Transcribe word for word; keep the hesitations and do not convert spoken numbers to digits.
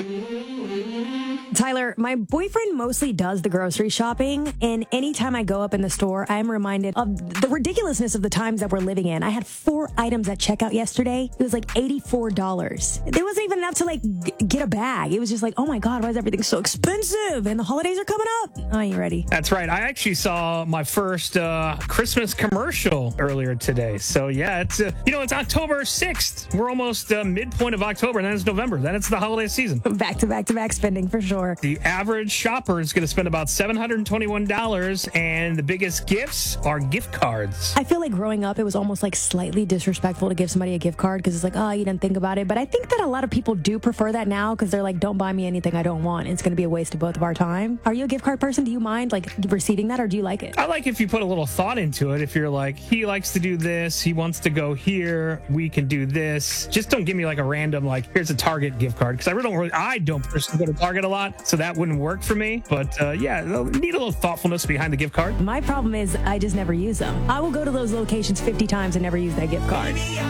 Tyler, my boyfriend mostly does the grocery shopping, and anytime I go up in the store, I'm reminded of the ridiculousness of the times that we're living in. I had four items at checkout yesterday. It was like eighty-four dollars. There wasn't even enough to like g- get a bag. It was just like, oh my God, why is everything so expensive? And the holidays are coming up. Are you ready? That's right. I actually saw my first uh, Christmas commercial earlier today. So yeah, it's uh, you know, it's October sixth. We're almost uh, midpoint of October, and then it's November. Then it's the holiday season. Back to back to back spending for sure. The average shopper is going to spend about seven hundred twenty-one dollars, and the biggest gifts are gift cards. I feel like growing up, it was almost like slightly disrespectful to give somebody a gift card because it's like, oh, you didn't think about it. But I think that a lot of people do prefer that now because they're like, don't buy me anything I don't want. It's going to be a waste of both of our time. Are you a gift card person? Do you mind like receiving that, or do you like it? I like if you put a little thought into it. If you're like, he likes to do this, he wants to go here, we can do this. Just don't give me like a random, like, here's a Target gift card, because I really don't really, I don't personally go to Target a lot, so that wouldn't work for me. But uh, yeah, need a little thoughtfulness behind the gift card. My problem is I just never use them. I will go to those locations fifty times and never use that gift card.